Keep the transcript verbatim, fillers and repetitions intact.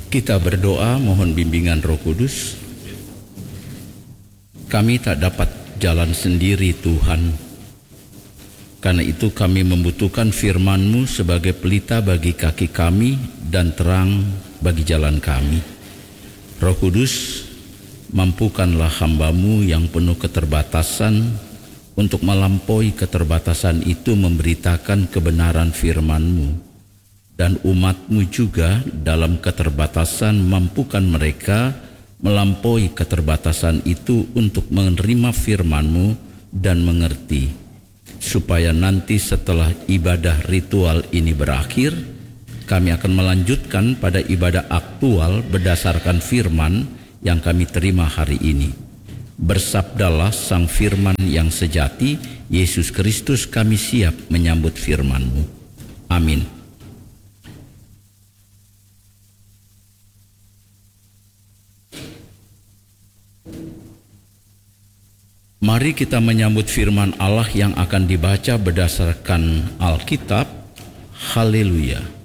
Kita berdoa mohon bimbingan Roh Kudus. Kami tak dapat jalan sendiri Tuhan. Karena itu kami membutuhkan firman-Mu sebagai pelita bagi kaki kami dan terang bagi jalan kami. Roh Kudus, mampukanlah hamba-Mu yang penuh keterbatasan untuk melampaui keterbatasan itu memberitakan kebenaran firman-Mu. Dan umat-Mu juga dalam keterbatasan mampukan mereka melampaui keterbatasan itu untuk menerima firman-Mu dan mengerti, supaya nanti setelah ibadah ritual ini berakhir, kami akan melanjutkan pada ibadah aktual berdasarkan firman yang kami terima hari ini. Bersabdalah Sang Firman yang sejati, Yesus Kristus, kami siap menyambut firman-Mu. Amin. Mari kita menyambut firman Allah yang akan dibaca berdasarkan Alkitab. Haleluya.